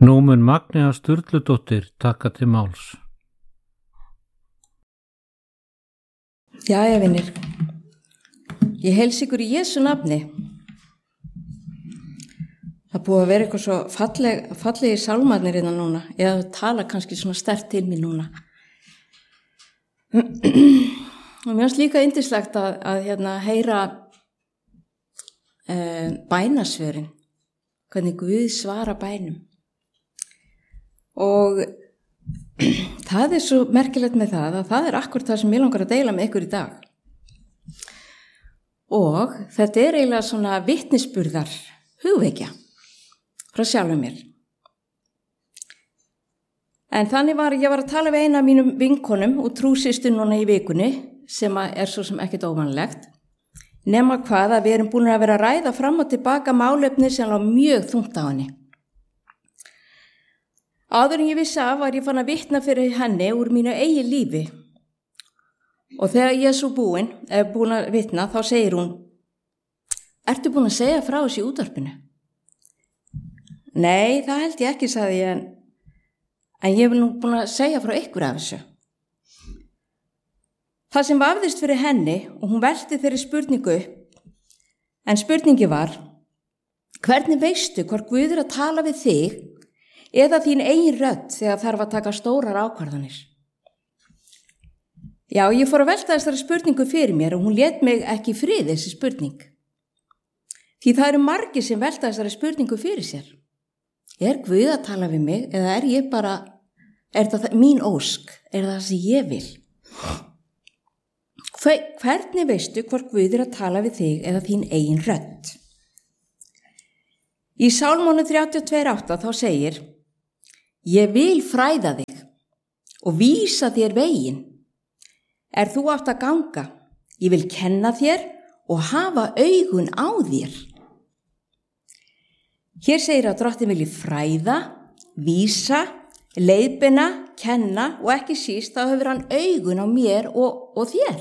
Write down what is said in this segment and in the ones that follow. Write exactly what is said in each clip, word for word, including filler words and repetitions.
Nú mun Magnea Sturludóttir taka til máls. Jæja, vinir. Ég heilsa ykkur í Jesú nafni. Það búið að vera eitthvað svo falleg, fallegi sálmarnir innan núna. Ég að tala kannski svona sterkt til mér núna. Og mér finnst líka yndislegt að, að hérna, heyra eh, bænasvörin. Hvernig Guð svara bænum. Og það er svo merkilegt með það að það er akkurat það sem ég langar að deila með ykkur í dag. Og þetta er eiginlega svona vitnisburðar hugvekja frá sjálfum mér. En þannig var ég var að tala við eina af mínum vinkonum og trúsistu núna í vikunni sem er svo sem ekkert óvanlegt. Nema hvað að við erum búin að vera að ræða fram og tilbaka málefni sem lá mjög þungt á henni. Áður en ég vissi af var ég fann að vitna fyrir henni úr mínu eigin lífi. Og þegar ég er svo búin, er búin að vitna, þá segir hún, ertu búin að segja frá þessi útvarpinu? Nei, það held ég ekki, sagði ég, en, en ég hef nú búin að segja frá ykkur af þessu. Það sem vafðist fyrir henni og hún velti þeirri spurningu upp, en spurningi var, hvernig veistu hvort Guð er að tala við þig eða þín eigin rödd þegar þarf að taka stórar ákvarðanir? Já, ég fór að velta þessari spurningu fyrir mér og hún lét mig ekki í frið þessi spurning. Því það eru margir sem velta þessari spurningu fyrir sér. Er Guð að tala við mig eða er ég bara, er það mín ósk, er það það sem ég vil? Hvernig veistu hvort Guð er að tala við þig eða þín eigin rödd? Í Sálmónu þrjátíu og tvö átta þá segir, ég vil fræða þig og vísa þér veginn. Er þú átt að ganga? Ég vil kenna þér og hafa augun á þér. Hér segir að Drottinn vilji fræða, vísa, leiðbeina, kenna og ekki síst þá hefur hann augun á mér og, og þér.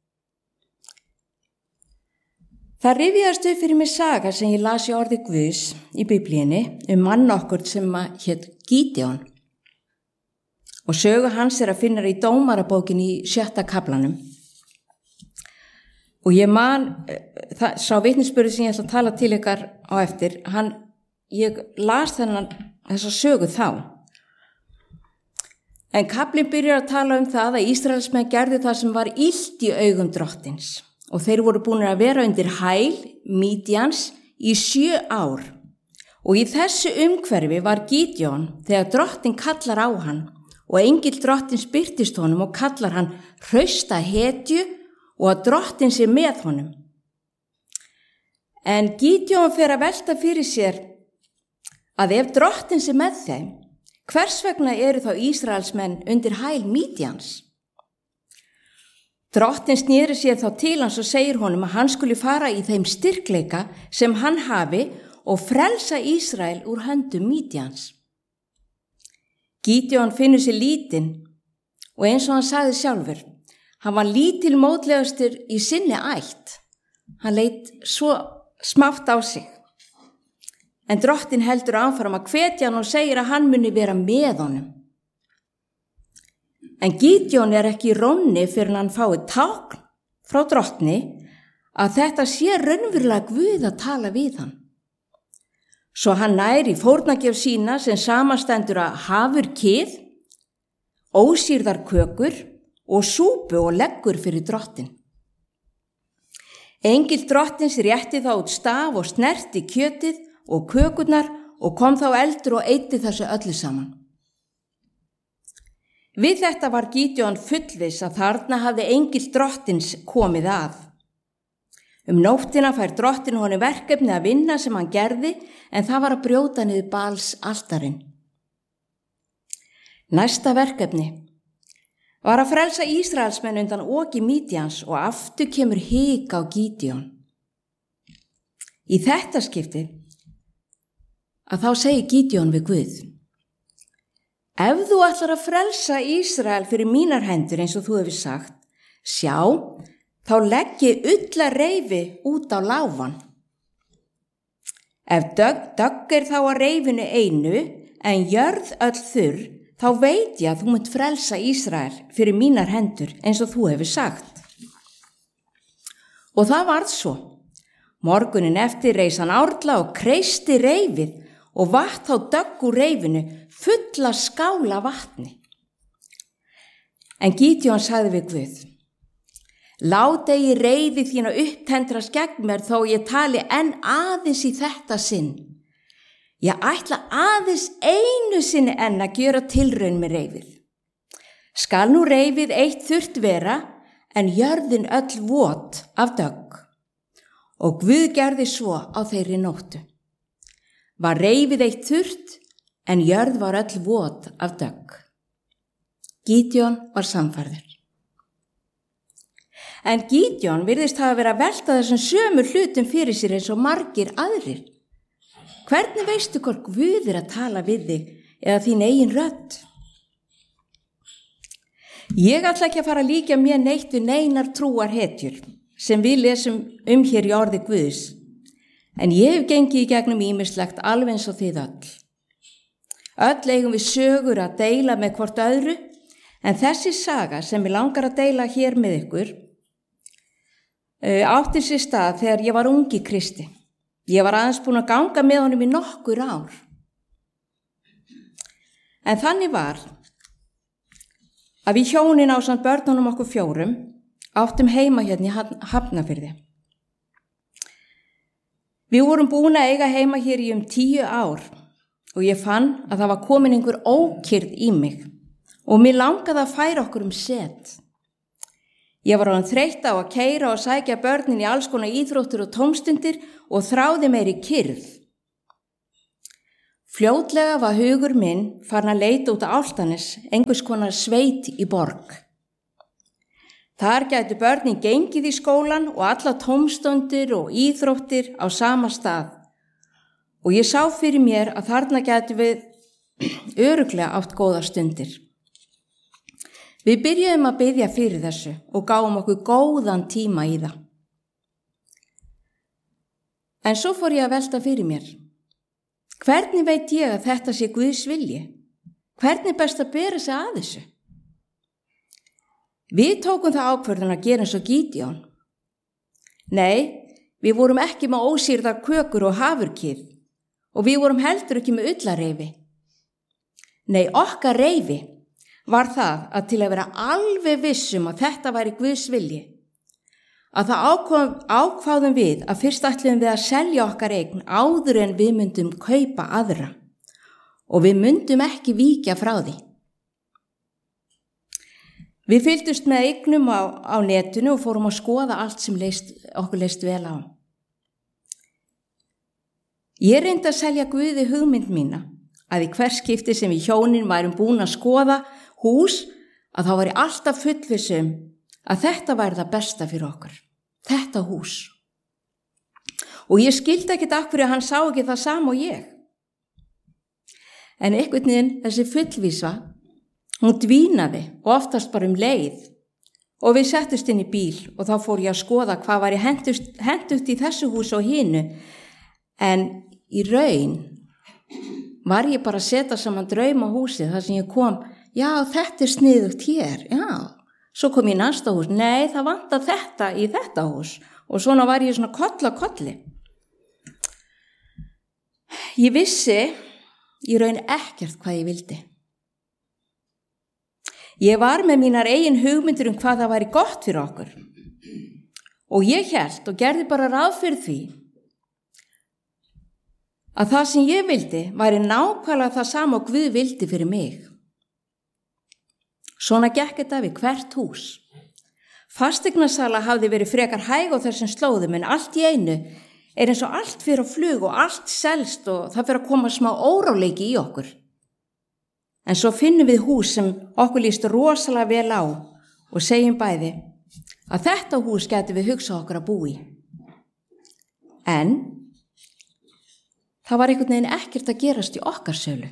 Það rifjaðist upp fyrir mig saga sem ég las í orði Guðs í Biblíunni um mann okkur sem hét Gídeon. Og sögu hans er að finna í Dómarabókin í sjötta kaflanum. Og ég man, það, sá vitnisburður sem ég ætla að tala til ykkar á eftir, hann, ég las þennan þessa sögu þá. En kaflinn byrjar að tala um það að Ísraelsmenn gerðu það sem var illt í augum Drottins. Og þeir voru búin að vera undir hæl Mídjans í sjö ár. Og í þessu umhverfi var Gídeon þegar Drottinn kallar á hann og engill Drottins birtist honum og kallar hann hrausta hetju og að Drottinn sé með honum. En Gídeon fer að velta fyrir sér að ef Drottinn sé með þeim, hvers vegna eru þá Ísraelsmenn undir hæl Mídjans? Drottinn sneri sér þá til hans og segir honum að hann skuli fara í þeim styrkleika sem hann hafi og frelsa Ísrael úr höndum Mídjans. Gídeon finnur sér lítinn og eins og hann sagði sjálfur, hann var lítil mótlegastur í sinni ætt. Hann leit svo smátt á sig. En Drottinn heldur áfram að hvetja hann og segir að hann muni vera með honum. En Gídeon er ekki í rónni fyrir hann fái tákn frá Drottni að þetta sé raunverulega Guð að tala við hann. Svo hann nær í fórnagjöf sína sem samastendur að hafurkið, ósýrðar kökur og súpu og leggur fyrir Drottinn. Engill Drottins rétti þá út staf og snerti kjötið og kökurnar og kom þá eldur og eyddi þessu öllu saman. Við þetta var Gídeon fullviss að þarna hafði engill Drottins komið að. Um nóttina fær Drottinn honum verkefni að vinna sem hann gerði, en það var að brjóta niður Bals altarinn. Næsta verkefni var að frelsa Ísraelsmenn undan oki Mídjans og aftur kemur hik á Gídeon. Í þetta skipti að þá segir Gídeon við Guð, ef þú ætlar að frelsa Ísrael fyrir mínar hendur eins og þú hefur sagt, sjá, þá legg ég ullareifi út á láfan. Ef dögg er þá að reifinu einu, en jörð öll þurr, þá veit ég að þú munt frelsa Ísrael fyrir mínar hendur eins og þú hefur sagt. Og það varð svo. Morgunin eftir reis hann árla og kreisti reifið og vatt á dögg úr reifinu fulla skála vatni. En Gídeon sagði við Guð: Lát eigi reiði þína upptendrast gegn mér þó ég tali enn aðeins í þetta sinn. Ég ætla aðeins einu sinni enn að gjöra tilraun með reifið. Skal nú reifið eitt þurrt vera, en jörðin öll vot af dögg. Og Guð gerði svo á þeirri nóttu. Var reifið eitt þurrt, en jörð var öll vot af dögg. Gídeon var sannfærður. En Gídeon virðist hafa verið að velta þessum sömu hlutum fyrir sér eins og margir aðrir. Hvernig veistu hvort Guð er að tala við þig eða þín eigin rödd? Ég ætla ekki að fara að líkja mér neitt við neinar trúarhetjur sem við lesum um hér í orði Guðs, en ég hef gengið í gegnum ýmislegt alveg eins og þið öll. Öll eigum við sögur að deila með hvort öðru, en þessi saga sem ég langar að deila hér með ykkur átti sér stað þegar ég var ungi kristi. Ég var aðeins búin að ganga með honum í nokkur ár. En þannig var að við hjónin ásamt börnunum okkur fjórum áttum heima hérna í Hafnarfirði. Við vorum búin að eiga heima hér í um tíu ár og ég fann að það var komin einhver ókyrrð í mig og mér langaði að færa okkur um set. Ég var orðin þreytt á að keyra og sækja börnin í alls konar íþróttir og tómstundir og þráði meiri kyrrð. Fljótlega var hugur minn farin að leita út á Álftanes, einhvers konar sveit í borg. Þar gætu börnin gengið í skólan og alla tómstundir og íþróttir á sama stað. Og ég sá fyrir mér að þarna gætu við örugglega átt góðar stundir. Við byrjuðum að biðja fyrir þessu og gáum okkur góðan tíma í það. En svo fór ég að velta fyrir mér. Hvernig veit ég að þetta sé Guðs vilji? Hvernig best að bera sig að þessu? Við tókum það ákvörðun að gera eins og Gídeon. Nei, við vorum ekki með ósýrðar kökur og hafurkið og við vorum heldur ekki með ullareifi. Nei, okkar reifi var það að til að vera alveg vissum að þetta væri Guðs vilji, að það ákvað, ákváðum við að fyrst ætluðum við að selja okkar eign áður en við myndum kaupa aðra og við myndum ekki víkja frá því. Við fylgdust með eignum á, á netinu og fórum að skoða allt sem leist, okkur leist vel á. Ég reyndi að selja Guði hugmynd mína að í hvers skipti sem við hjónin værum búin að skoða hús, að þá var ég alltaf fullvissum að þetta væri það besta fyrir okkur, þetta hús. Og ég skildi ekkert af hverju hann sá ekki það sama og ég. En einhvern veginn þessi fullvísa, hún dvínaði og oftast bara um leið og við settust inn í bíl og þá fór ég að skoða hvað var ég hentugt í þessu hús og hinu, en í raun var ég bara að setja saman drauma húsið þar sem ég kom. Já, þetta er sniðugt hér, já. Svo kom ég í næsta hús, nei, það vantar þetta í þetta hús. Og svona var ég svona koll á kolli. Ég vissi í raun ekkert hvað ég vildi. Ég var með mínar eigin hugmyndir um hvað það væri gott fyrir okkur. Og ég hélt og gerði bara ráð fyrir því að það sem ég vildi væri nákvæmlega það sama og Guð vildi fyrir mig. Svona gekk þetta við hvert hús. Fasteignasala hafði verið frekar hæg á þessum slóðum, en allt í einu er eins og allt fyrir á flug og allt selst og það fyrir að koma smá óráleiki í okkur. En svo finnum við hús sem okkur líst rosalega vel á og segjum bæði að þetta hús gæti við hugsa okkur að búi. En það var einhvern veginn ekkert að gerast í okkar sölu.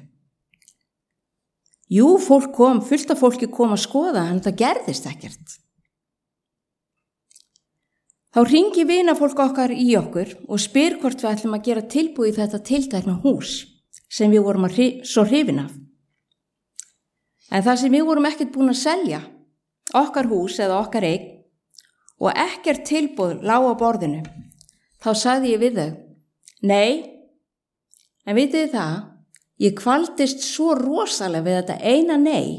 Jú, fólk kom, fullt af fólki kom að skoða, en það gerðist ekkert. Þá hringi vinafólk okkar í okkur og spyr hvort við ætlum að gera tilbúið þetta tiltekna hús sem við vorum að hri, svo hrifin af. En það sem við vorum ekkert búin að selja, okkar hús eða okkar eign, og ekkert tilboð lá á borðinu, þá sagði ég við þau, nei, en vitið þið það, ég kvaldist svo rosalega við þetta eina nei,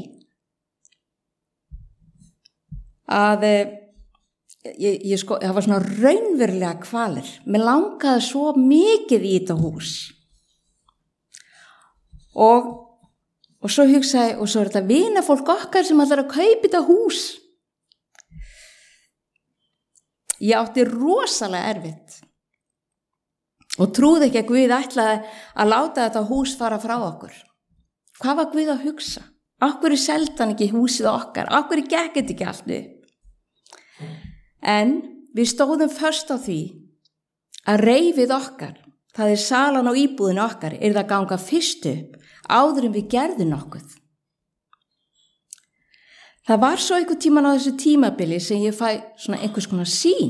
að ég, ég sko, það var svona raunverulega kvalir. Mér langaði svo mikið í þetta hús. Og, og svo hugsaði, og svo er þetta vinafólk okkar sem ætlar að kaupa þetta hús. Ég átti rosalega erfitt og trúði ekki að Guð ætlaði að láta þetta hús fara frá okkur. Hvað var Guð að hugsa? Af hverju seldi hann ekki húsið okkar? Af hverju gekk þetta ekki allt upp? En við stóðum först á því að reifið okkar, það er salan á íbúðinu okkar, er það að ganga fyrst upp áður en við gerðum nokkuð. Það var svo einhver tíman á þessu tímabili sem ég fæ svona einhvers konar sýn.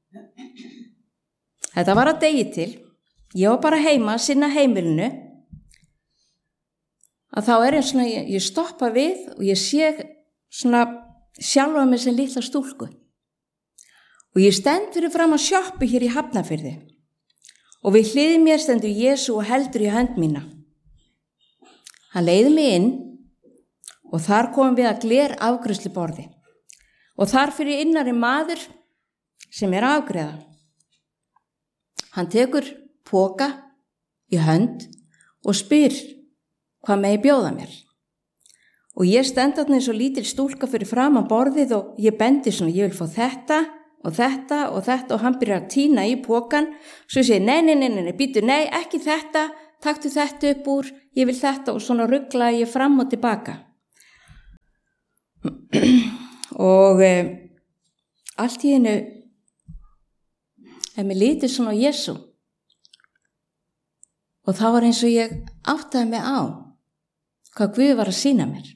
Þetta var að degi til, ég var bara heima að sinna heimilinu, að þá er eins svona, ég, ég stoppa við og ég sé svona sjálfa mig sem litla stúlku. Og ég stend fyrir fram að sjoppu hér í Hafnarfirði og við hliðið mér stendur Jesú og heldur í hönd mína. Hann leiði mig inn og þar komum við að gler afgreiðsluborði og þar fyrir innari maður sem er að afgreiða. Hann tekur poka í hönd og spyr hvað megi bjóða mér. Og ég stend þarna eins og lítil stúlka fyrir fram að borðið og ég bendi svona, ég vil fá þetta og þetta og þetta og hann byrjar að tína í pokan. Svo ég segi, nei, nei, nei, nei, býtu, nei, ekki þetta, taktu þetta upp úr, ég vil þetta og svona rugla ég fram og tilbaka. Og e, allt í einu er mér litið svona á Jesú og það var eins og ég áttaði mig á hvað Guð var að sýna mér.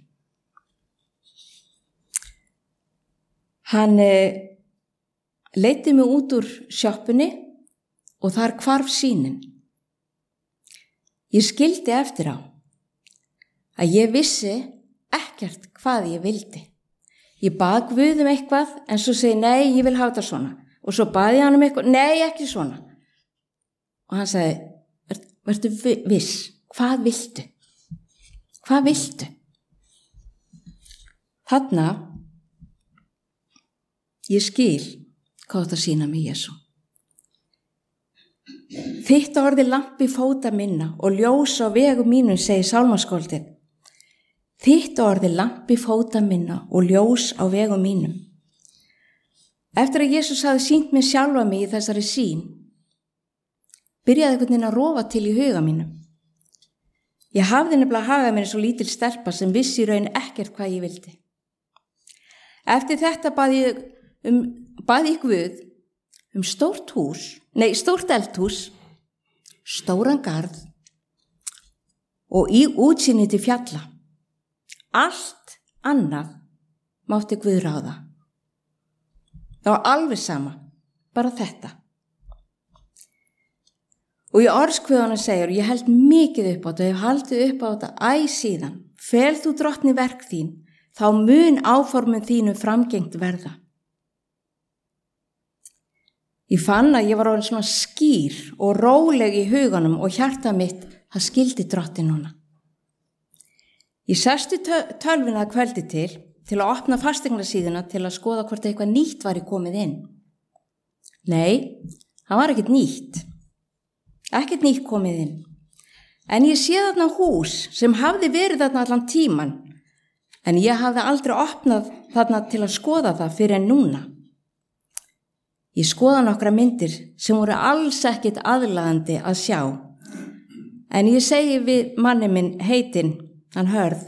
Hann e, leiddi mig út úr sjoppunni og þar hvarf sýnin. Ég skildi eftir á að ég vissi ekkert hvað ég vildi. Ég bað Guð um eitthvað en svo segi nei, ég vil hafa þetta svona. Og svo baði ég hann um eitthvað, nei, ekki svona. Og hann sagði, Ver, vertu viss, hvað viltu? Hvað viltu? Þarna, ég skil hvað þetta sína mig Jesú. Þitt orði lampi fóta minna og ljós á vegu mínum, segir sálmaskáldið. Þitt orði lampi fóta minna og ljós á vegu mínum. Eftir að Jesús hafði sýnt mér sjálfa mig í þessari sýn, byrjaði einhvern veginn að rofa til í huga mínum. Ég hafði nefnilega hagað mér eins og lítil stelpa sem vissi í raun ekkert hvað ég vildi. Eftir þetta bað ég um, bað ég Guð um stórt hús, nei, stórt eldhús, stóran garð og í útsýni til fjalla. Allt annað mátti Guð ráða. Það var alveg sama, bara þetta. Og í orðskvöðunum segir, og ég held mikið upp á þetta, og ég hef haldið upp á þetta æ síðan, fel þú drottni verk þín, þá mun áformum þínu framgengt verða. Ég fann að ég var orðin svona skýr og róleg í huganum og hjarta mitt, það skildi drottin núna. Ég sestu tölvuna að kvöldi til, til að opna fasteignasíðuna til að skoða hvort eitthvað nýtt væri komið inn. Nei, það var ekkert nýtt. Ekkert nýtt komið inn. En ég sé þarna hús sem hafði verið þarna allan tíman, en ég hafði aldrei opnað þarna til að skoða það fyrir en núna. Ég skoða nokkra myndir sem voru alls ekkert aðlaðandi að sjá, en ég segi við manni minn heitinn, hann Hörð,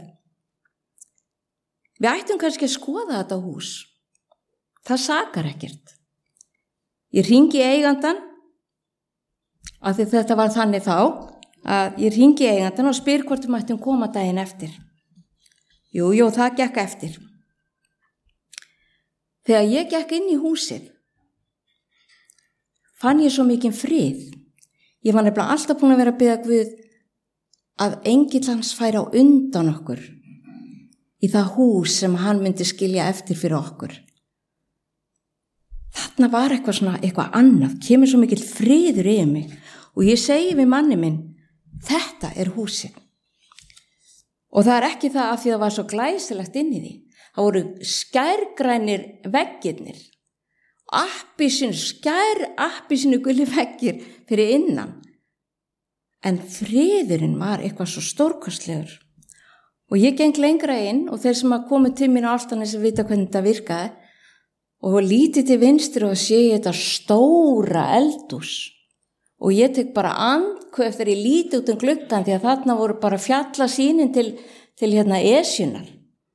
við ættum kannski að skoða þetta hús. Það sakar ekkert. Ég hringi eigandan, af því þetta var þannig þá, að ég hringi eigandan og spyr hvort við ættum koma daginn eftir. Jú, jú, það gekk eftir. Þegar ég gekk inn í húsið, fann ég svo mikinn frið. Ég var nefnilega alltaf búin að vera að biðja Guð að engill hans færi á undan okkur í það hús sem hann myndi skilja eftir fyrir okkur. Þarna var eitthvað svona, eitthvað annað, kemur svo mikill friður yfir mig og ég segi við manni minn, þetta er húsið. Og það er ekki það af því það var svo glæsilegt inn í því. Það voru skærgrænir veggirnir, appelsínu, skær appelsínu guli veggir fyrir innan. En friðurinn var eitthvað svo stórkostlegur. Og ég geng lengra inn og þeir sem að koma til mín á Álftanes sem vita hvernig þetta virkaði og lítið til vinstri og sé ég þetta stóra eldhús. Og ég tek bara andköf eftir ég líti út um gluggan því að þarna voru bara fjallasýnin til, til hérna Esjunar.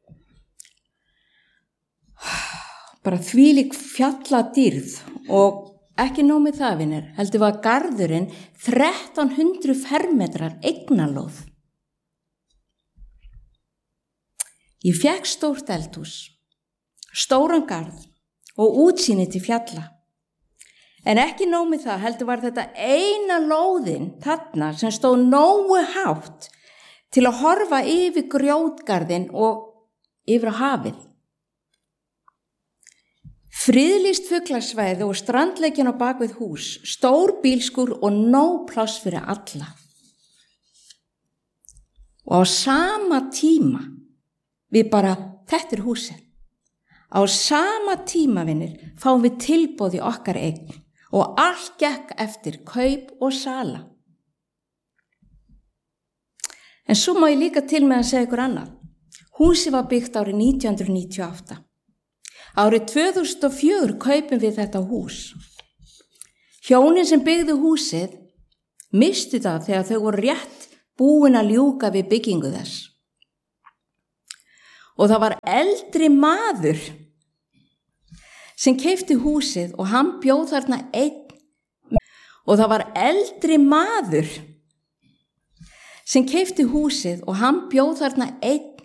Bara þvílík fjalladýrð og ekki nóg með það, vinir, heldur var garðurinn þrettán hundruð fermetrar eignalóð. Ég fékk stórt eldhús, stóran garð og útsýni til fjalla. En ekki nóg með það, heldur var þetta eina lóðin þarna sem stóð nógu hátt til að horfa yfir grjótgarðinn og yfir á hafið. Friðlýst fuglasvæði og strandleikjan á bakvið hús, stór bílskur og nóg pláss fyrir alla. Og á sama tíma, við bara, þetta er húsið. Á sama tíma, vinir, fáum við tilboð í okkar eign og allt gekk eftir kaup og sala. En svo má ég líka til með að segja ykkur annað. Húsið var byggt árið nítján hundruð níutíu og átta. Árið tvö þúsund og fjögur kaupum við þetta hús. Hjónin sem byggðu húsið mistu það þegar þau voru rétt búin að ljúka við byggingu þess. Og það var eldri maður sem keypti húsið og hann bjóð þarna einn. Og það var eldri maður sem keypti húsið og hann bjóð þarna einn